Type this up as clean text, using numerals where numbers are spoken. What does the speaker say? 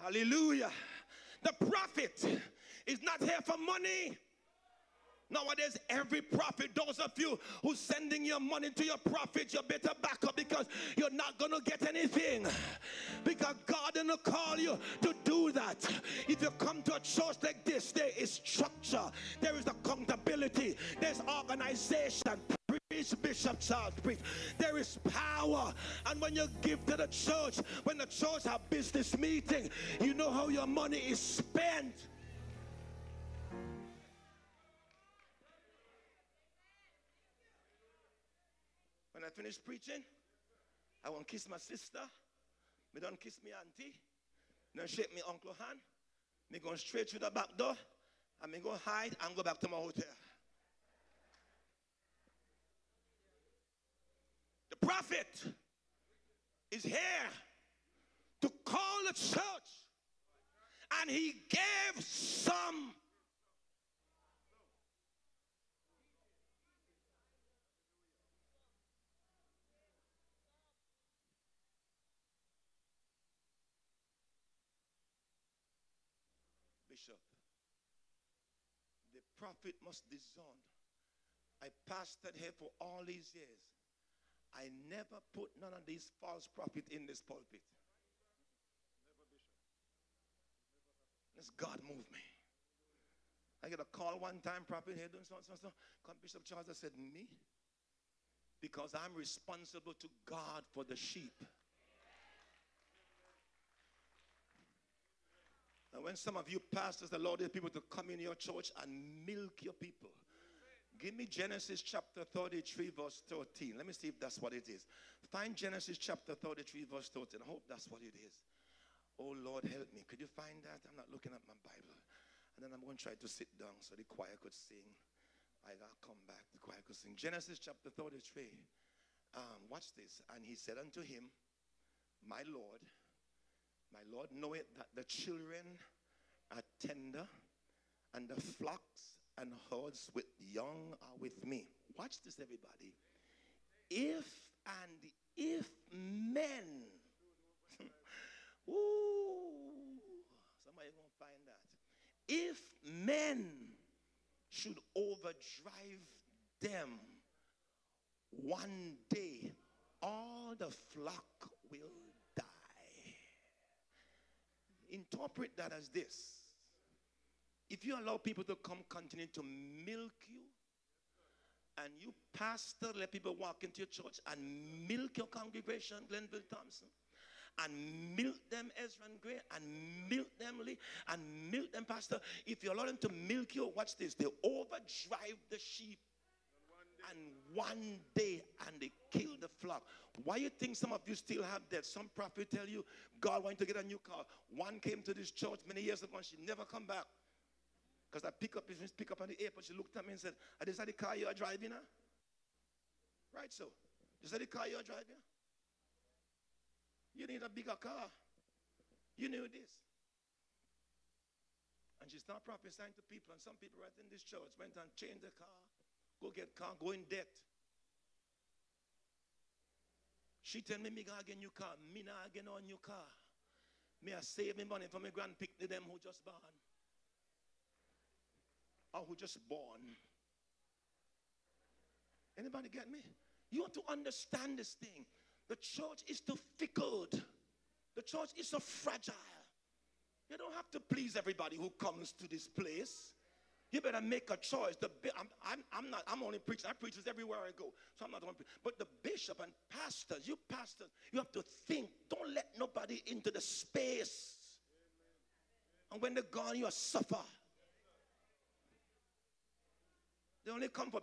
Hallelujah. The prophet is not here for money. Nowadays, every prophet, those of you who's sending your money to your prophet, you better back up, because you're not going to get anything. Because God didn't call you to do that. If you come to a church like this, there is structure, there is accountability, there's organization. Bishop Charles preach. There is power, and when you give to the church, when the church have business meeting, you know how your money is spent. When I finish preaching, I want to kiss my sister. Me don't kiss me auntie. Don't shake me uncle hand. Me go straight through the back door, and me go hide and go back to my hotel. The prophet is here to call the church, and he gave some. Bishop, the prophet must discern. I pastored here for all these years. I never put none of these false prophets in this pulpit. Let's God move me. I get a call one time, prophet here doing so. Come Bishop Charles, I said, me? Because I'm responsible to God for the sheep. And when some of you pastors allow the people to come in your church and milk your people, give me Genesis chapter 33 verse 13. Let me see if that's what it is. Find Genesis chapter 33 verse 13. I hope that's what it is. Oh Lord, help me. Could you find that? I'm not looking at my Bible. And then I'm going to try to sit down so the choir could sing. I gotta come back. The choir could sing. Genesis chapter 33. Watch this. And he said unto him, my Lord knoweth that the children are tender, and the flocks and herds with young are with me. Watch this, everybody. If men, ooh, somebody gonna find that. If men should overdrive them, one day all the flock will die. Interpret that as this. If you allow people to come continue to milk you, and you pastor let people walk into your church and milk your congregation, Glenville Thompson, and milk them Ezra and Gray, and milk them Lee, and milk them Pastor, if you allow them to milk you, watch this, they overdrive the sheep, and one day and they kill the flock. Why you think some of you still have that? Some prophet tell you God wants to get a new car. One came to this church many years ago and she never come back. Because I pick up on the airport, she looked at me and said, "Is this the car you are driving?" Huh? Right, so. Is that the car you are driving? You need a bigger car. You knew this. And she started prophesying to people, and some people right in this church went and changed the car, go get car, go in debt. She tell me gonna get a new car. Me not get no new car. Me a save me money for my grandpick them who just born. Or who just born. Anybody get me? You want to understand this thing. The church is too fickle. The church is so fragile. You don't have to please everybody who comes to this place. You better make a choice. I'm only preaching. I preach everywhere I go. So I'm not only preaching. But the bishop and pastors, you have to think. Don't let nobody into the space. And when they're gone, you suffer. They only come for